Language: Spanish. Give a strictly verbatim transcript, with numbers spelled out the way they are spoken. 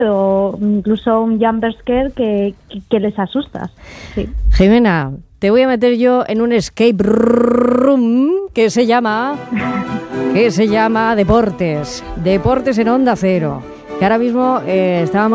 o incluso un jump scare que, que, que les asustas. Sí. Jimena, te voy a meter yo en un escape room que se llama que se llama Deportes. Deportes en Onda Cero. Que ahora mismo eh, estábamos